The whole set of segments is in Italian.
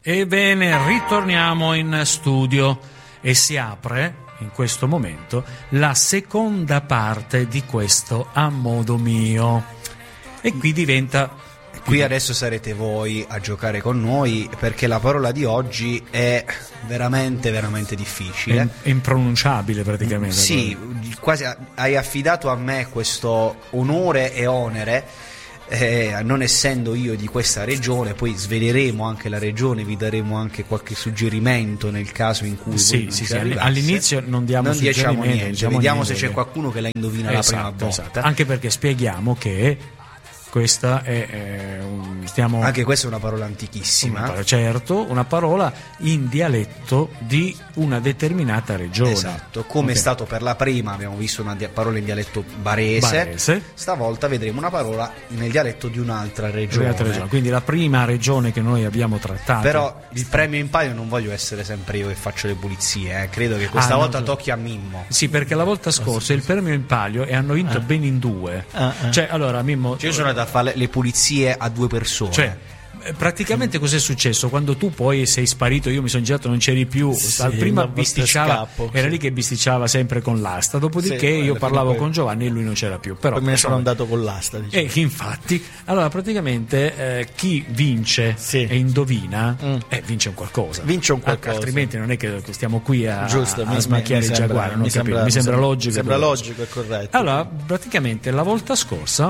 Ebbene, ritorniamo in studio e si apre in questo momento la seconda parte di questo A modo mio. E qui diventa... Qui adesso sarete voi a giocare con noi, perché la parola di oggi è veramente, veramente difficile. È impronunciabile praticamente. Sì, quasi hai affidato a me questo onore e onere. Non essendo io di questa regione, poi sveleremo anche la regione, vi daremo anche qualche suggerimento nel caso in cui sì, all'inizio non diciamo suggerimenti, niente, vediamo se c'è qualcuno che la indovina la prima volta. Esatto. Anche perché spieghiamo che questa è anche questa è una parola antichissima, certo, una parola in dialetto di una determinata regione. Esatto, come è stato per la prima, abbiamo visto una parola in dialetto barese. Stavolta vedremo una parola nel dialetto di un'altra regione. Quindi la prima regione che noi abbiamo trattato. Però il premio in palio non voglio essere sempre io che faccio le pulizie, credo che questa volta tocchi a Mimmo. Sì, perché la volta scorsa il premio in palio e hanno vinto ben in due. Cioè, allora Mimmo, io sono andato a fare le pulizie a due persone. Cioè, praticamente cos'è successo? Quando tu poi sei sparito, io mi sono girato, non c'eri più. Prima bisticciava, era lì che bisticciava sempre con l'asta. Dopodiché io parlavo con Giovanni e lui non c'era più. Però me ne sono andato con l'asta. Diciamo. Infatti, allora praticamente chi vince e indovina vince un qualcosa. Altrimenti non è che stiamo qui a smacchiare il giaguaro. Mi sembra logico. Sembra logico e corretto. Allora, praticamente la volta scorsa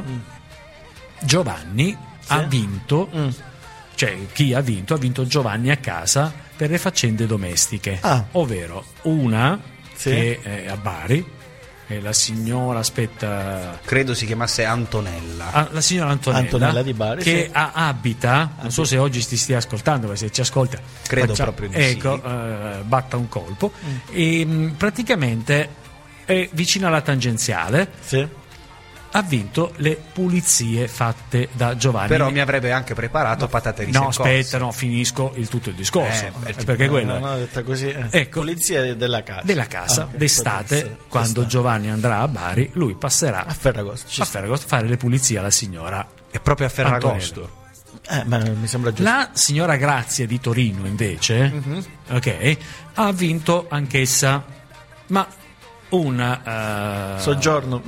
Giovanni ha vinto. Cioè, chi ha vinto Giovanni a casa per le faccende domestiche, ovvero una che è a Bari, e la signora, credo si chiamasse Antonella, la signora Antonella di Bari, che abita, non so se oggi ti stia ascoltando, ma se ci ascolta credo proprio di ecco, batta un colpo. E praticamente è vicino alla tangenziale. Ha vinto le pulizie fatte da Giovanni. Però mi avrebbe anche preparato patate risse. No, aspetta, finisco tutto il discorso. Perché quello no, detta così. Ecco, pulizie della casa. D'estate, quando Giovanni andrà a Bari, lui passerà a Ferragosto a fare le pulizie alla signora. È proprio a Ferragosto. Ma mi sembra giusto. La signora Grazia di Torino, invece, ha vinto anch'essa, ma una soggiorno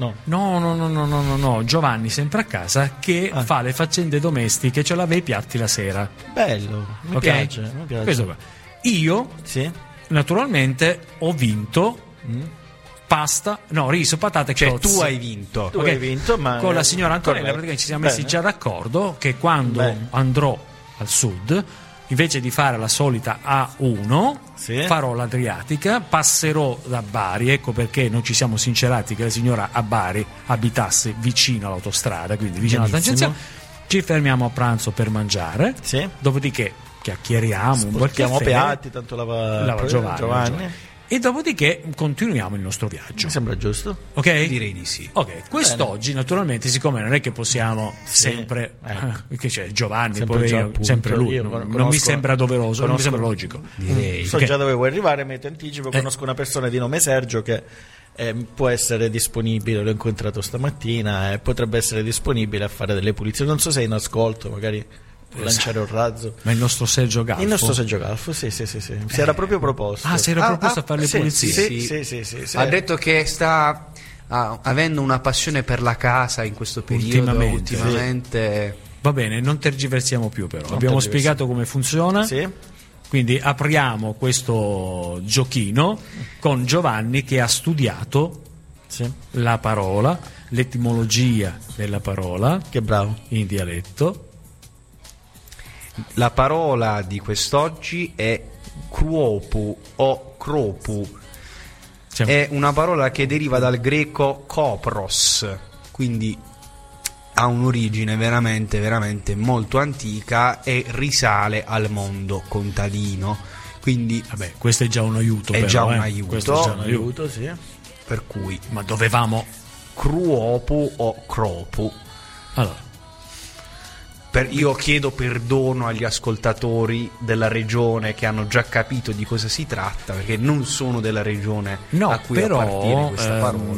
no, Giovanni sempre a casa che fa le faccende domestiche, ce l'aveva i piatti la sera. Bello, mi piace. Questo qua. Io naturalmente ho vinto riso, patate, crozze. Tu hai vinto. Ma con la signora Antonella praticamente ci siamo messi già d'accordo che quando andrò al sud, invece di fare la solita A1 farò l'Adriatica, passerò da Bari. Ecco perché non ci siamo sincerati che la signora a Bari abitasse vicino all'autostrada, quindi vicino alla tangenziale. Ci fermiamo a pranzo per mangiare, dopodiché chiacchieriamo, portiamo piatti, tanto lava Giovanni. E dopodiché continuiamo il nostro viaggio. Mi sembra giusto. Ok? Direi di sì. Ok, quest'oggi naturalmente, siccome non è che possiamo sempre che c'è Giovanni, sempre lui, non mi sembra doveroso, non mi sembra logico. Direi. So già dove vuoi arrivare, ma ti anticipo, conosco una persona di nome Sergio che può essere disponibile, l'ho incontrato stamattina e potrebbe essere disponibile a fare delle pulizie. Non so se è in ascolto, magari lanciare un razzo. Ma il nostro Sergio Galfo? Il nostro Sergio Galfo, sì. Si era proprio proposto. Si era proposto a fare le pulizie? Sì. Ha detto che sta avendo una passione per la casa in questo periodo. Ultimamente. Va bene, non tergiversiamo più però. Abbiamo spiegato come funziona. Quindi apriamo questo giochino con Giovanni che ha studiato la parola, l'etimologia della parola. Che bravo. In dialetto. La parola di quest'oggi è cruopu o cropu. È una parola che deriva dal greco kopros, quindi ha un'origine veramente, veramente molto antica e risale al mondo contadino. Quindi questo è già un aiuto. È già un aiuto, sì. Per cui, ma dovevamo cruopu o cropu. Allora, io chiedo perdono agli ascoltatori della regione che hanno già capito di cosa si tratta, perché non sono della regione a cui appartiene questa parola.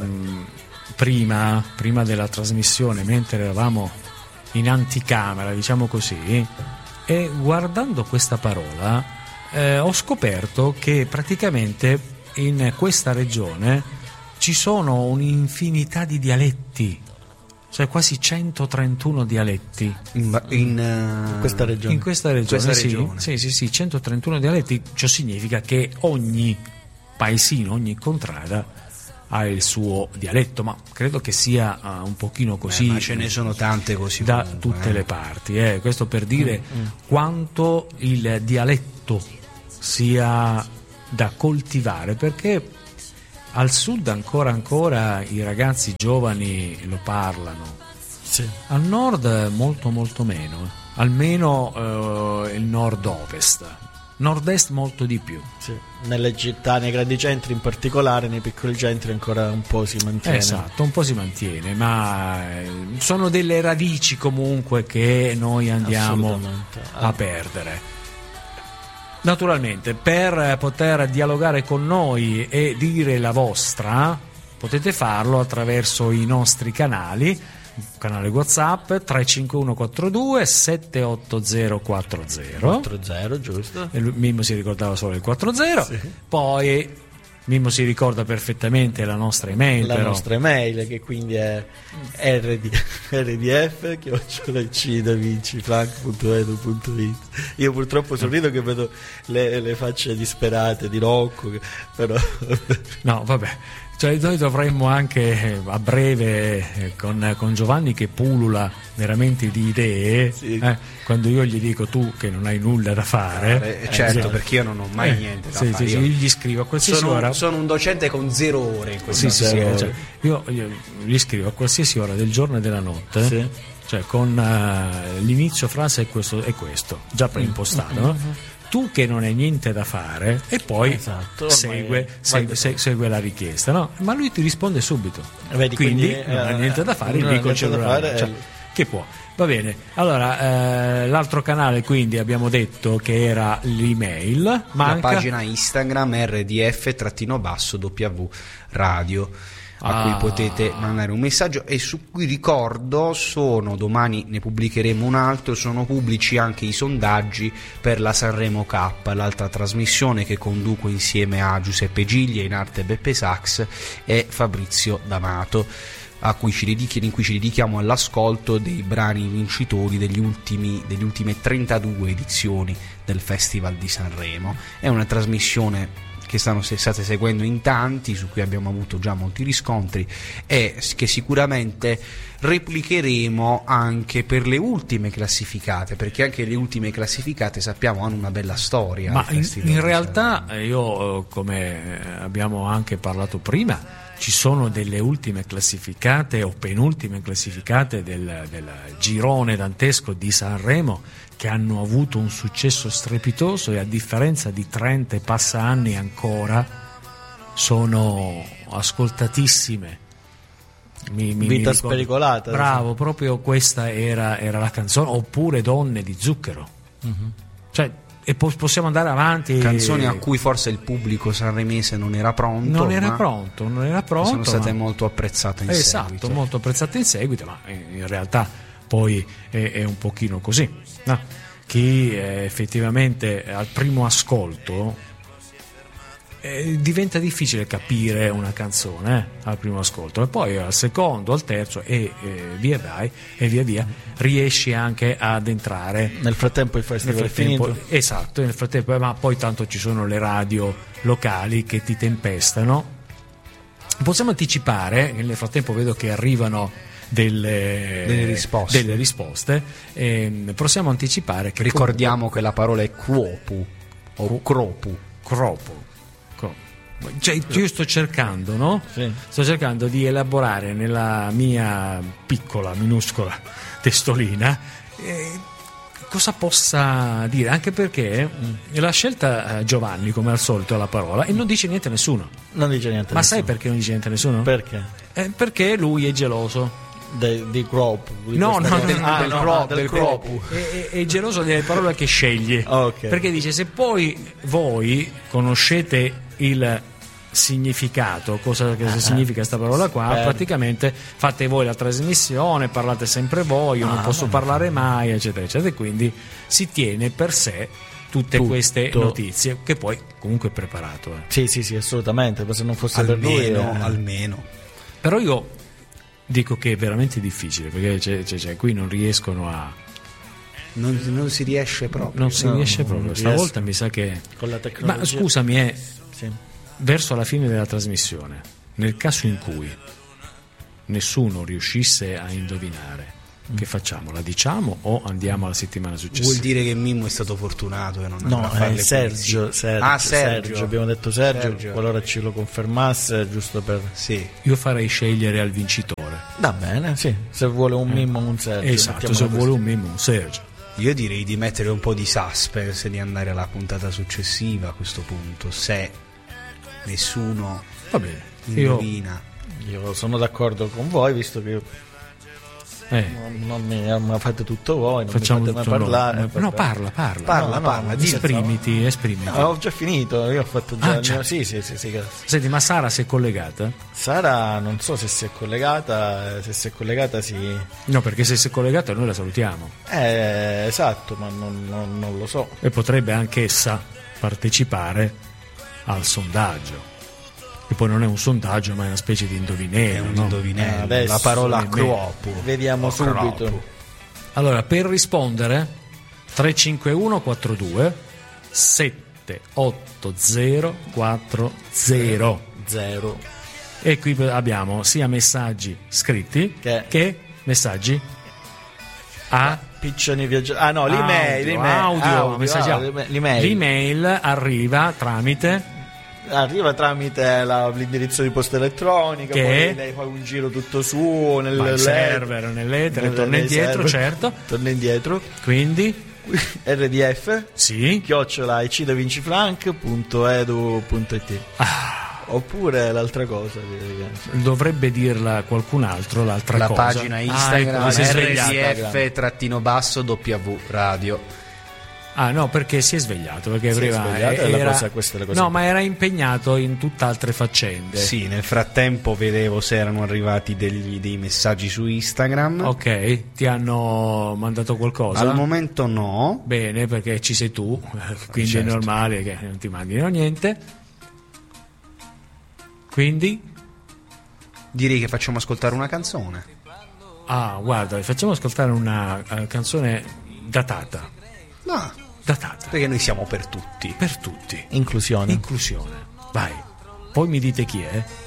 Prima della trasmissione, mentre eravamo in anticamera, diciamo così, E guardando questa parola ho scoperto che praticamente in questa regione ci sono un'infinità di dialetti, cioè quasi 131 dialetti in questa regione. In questa regione, sì, 131 dialetti. Ciò significa che ogni paesino, ogni contrada ha il suo dialetto, ma credo che sia un pochino così. Ma ce ne sono tante così da comunque, tutte le parti. Questo per dire quanto il dialetto sia da coltivare, perché al sud ancora i ragazzi giovani lo parlano, sì. Al nord molto molto meno, almeno il nord-ovest. Nord-est molto di più. Sì. Nelle città, nei grandi centri in particolare, nei piccoli centri ancora un po' si mantiene. Esatto, un po' si mantiene, ma sono delle radici comunque che noi andiamo a perdere. Naturalmente, per poter dialogare con noi e dire la vostra, potete farlo attraverso i nostri canali WhatsApp 35142 78040 40, giusto. E Mimmo si ricordava solo il 40, sì. Poi Mimmo si ricorda perfettamente la nostra email, nostra email, che quindi è rdf@davincifranco.edu.it. Io purtroppo sorrido che vedo le facce disperate di Rocco, però no, vabbè. Cioè noi dovremmo anche a breve con Giovanni che pullula veramente di idee, sì. Quando io gli dico tu che non hai nulla da fare, certo, perché io non ho mai niente da fare. Io gli scrivo a qualsiasi ora. Sono un docente con 0 ore in questa cioè, io gli scrivo a qualsiasi ora del giorno e della notte, sì. Cioè con l'inizio frase è questo già preimpostato, no? Tu che non hai niente da fare, e poi esatto, segue la richiesta, no? Ma lui ti risponde subito. Vedi, quindi non ha niente da fare, gli dico il cellulare, cioè, che può. Va bene, allora l'altro canale quindi abbiamo detto che era l'email, la pagina Instagram rdf_w radio, a cui potete mandare un messaggio, e su cui ricordo domani ne pubblicheremo un altro, sono pubblici anche i sondaggi per la Sanremo Cup, l'altra trasmissione che conduco insieme a Giuseppe Giglia, in arte Beppe Sax e Fabrizio D'Amato, in cui ci dedichiamo all'ascolto dei brani vincitori delle ultime 32 edizioni del Festival di Sanremo. È una trasmissione che state seguendo in tanti, su cui abbiamo avuto già molti riscontri, e che sicuramente replicheremo anche per le ultime classificate, perché anche le ultime classificate sappiamo hanno una bella storia. Ma in realtà io, come abbiamo anche parlato prima, ci sono delle ultime classificate o penultime classificate del girone dantesco di Sanremo che hanno avuto un successo strepitoso, e a differenza di 30 e passa anni ancora sono ascoltatissime. Vita spericolata. Bravo, proprio questa era la canzone, oppure Donne di Zucchero. Cioè, e possiamo andare avanti. Canzoni a cui forse il pubblico sanremese non era pronto. Non era pronto. Sono state molto apprezzate in seguito. Esatto, molto apprezzate in seguito, ma in realtà poi è un pochino così, no? Chi effettivamente al primo ascolto diventa difficile capire una canzone al primo ascolto, e poi al secondo, al terzo e via via riesci anche ad entrare. Nel frattempo il festival è finito. Esatto, nel frattempo, ma poi tanto ci sono le radio locali che ti tempestano. Possiamo anticipare, nel frattempo vedo che arrivano delle risposte, possiamo anticipare che ricordiamo che la parola è cropu o cropu. Cioè, io sto cercando, no? Sì. Sto cercando di elaborare nella mia piccola, minuscola testolina cosa possa dire, anche perché la scelta Giovanni, come al solito, è la parola e non dice niente a nessuno. Non dice niente a Ma nessuno. sai perché non dice niente a nessuno? Perché? Perché lui è geloso. Di crop. Del crop. È geloso delle parole che sceglie. Okay. Perché dice: se poi voi conoscete il significato, cosa significa questa parola qua, praticamente fate voi la trasmissione, parlate sempre voi, io non posso parlare mai, eccetera eccetera, e quindi si tiene per sé tutte queste notizie, che poi comunque è preparato. Sì, assolutamente, se non fosse per lui almeno. Però io dico che è veramente difficile, perché qui non riescono a non si riesce proprio. Non si riesce proprio. Stavolta mi sa che con la tecnologia. Ma scusami, verso la fine della trasmissione, nel caso in cui nessuno riuscisse a indovinare, che facciamo? La diciamo o andiamo alla settimana successiva? Vuol dire che Mimmo è stato fortunato e non no, è Sergio, abbiamo detto Sergio, qualora ce lo confermasse, giusto per io farei scegliere al vincitore. Va bene, sì, se vuole un Mimmo un Sergio. Esatto, se vuole un Mimmo un Sergio. Io direi di mettere un po' di suspense e di andare alla puntata successiva a questo punto, se nessuno indovina. Io sono d'accordo con voi, visto che non mi fate tutto voi, non facciamo mi fate parlare. No, parla, esprimiti. No, ho già finito, io ho fatto già. Sì. Senti, ma Sara si è collegata? Sara non so se si è collegata, sì. No, perché se si è collegata noi la salutiamo. Esatto, ma non lo so. E potrebbe anch'essa partecipare al sondaggio. Che poi non è un sondaggio, ma è una specie di indovinello. È un indovinello. La parola cropu. Vediamo subito. Allora, per rispondere 351 42 780 40. E qui abbiamo sia messaggi scritti che messaggi a piccioni viaggiatori. L'email. L'email arriva tramite l'indirizzo di posta elettronica, poi lei fa un giro tutto suo nel server, nell'etere, torna indietro, certo. Torna indietro. Quindi RDF sì @icida25franc.edu.it. Oppure l'altra cosa dovrebbe dirla qualcun altro, l'altra la cosa. La pagina Instagram RDF-W radio. No, perché si è svegliato, perché prima era no, ma era impegnato in tutt'altre faccende. Sì, nel frattempo vedevo se erano arrivati dei messaggi su Instagram. Ok, ti hanno mandato qualcosa? Al momento no. Bene, perché ci sei tu, quindi certo. È normale che non ti mandino niente. Quindi direi che facciamo ascoltare una canzone. Guarda, facciamo ascoltare una canzone datata. No. Datata. Perché noi siamo per tutti. Per tutti. Inclusione. Vai. Poi mi dite chi è.